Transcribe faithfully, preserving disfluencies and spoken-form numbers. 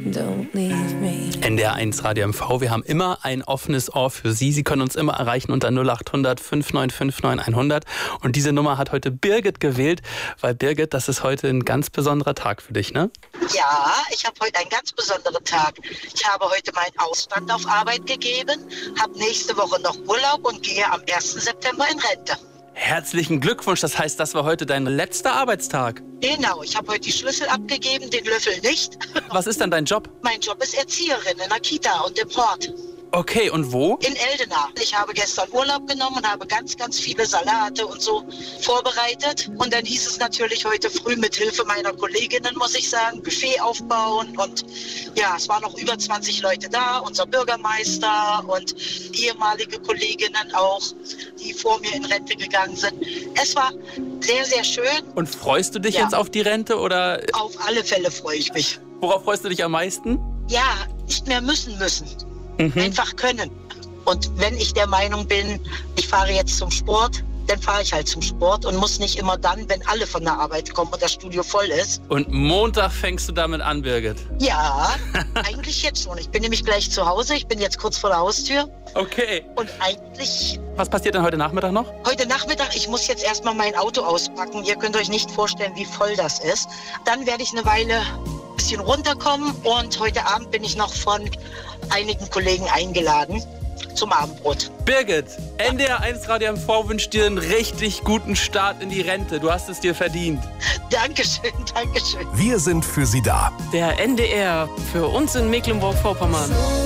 don't leave me. N D R eins Radio M V, wir haben immer ein offenes Ohr für Sie. Sie können uns immer erreichen unter null acht hundert fünf neun fünf neun hundert. Und diese Nummer hat heute Birgit gewählt, weil Birgit, das ist heute ein ganz besonderer Tag für dich, ne? Ja, ich habe heute einen ganz besonderen Tag. Ich habe heute meinen Ausstand auf Arbeit gegeben, habe nächste Woche noch Urlaub und gehe am ersten September in Rente. Herzlichen Glückwunsch, das heißt, das war heute dein letzter Arbeitstag. Genau, ich habe heute die Schlüssel abgegeben, den Löffel nicht. Was ist denn dein Job? Mein Job ist Erzieherin in der Kita und im Hort. Okay, und wo? In Eldena. Ich habe gestern Urlaub genommen und habe ganz, ganz viele Salate und so vorbereitet. Und dann hieß es natürlich heute früh mit Hilfe meiner Kolleginnen, muss ich sagen, Buffet aufbauen. Und ja, es waren noch über zwanzig Leute da, unser Bürgermeister und ehemalige Kolleginnen auch, die vor mir in Rente gegangen sind. Es war sehr, sehr schön. Und freust du dich Ja. jetzt auf die Rente oder Auf alle Fälle freue ich mich. worauf freust du dich am meisten? Ja, nicht mehr müssen müssen. Mhm. Einfach können. Und wenn ich der Meinung bin, ich fahre jetzt zum Sport, dann fahre ich halt zum Sport und muss nicht immer dann, wenn alle von der Arbeit kommen und das Studio voll ist. Und Montag fängst du damit an, Birgit. Ja, eigentlich jetzt schon. Ich bin nämlich gleich zu Hause. Ich bin jetzt kurz vor der Haustür. Okay. Und eigentlich Was passiert denn heute Nachmittag noch? heute Nachmittag, ich muss jetzt erstmal mein Auto auspacken. Ihr könnt euch nicht vorstellen, wie voll das ist. Dann werde ich eine Weile ein bisschen runterkommen und heute Abend bin ich noch von einigen Kollegen eingeladen zum Abendbrot. Birgit, N D R eins Radio M V wünscht dir einen richtig guten Start in die Rente. Du hast es dir verdient. Dankeschön, Dankeschön. Wir sind für Sie da. Der N D R für uns in Mecklenburg-Vorpommern.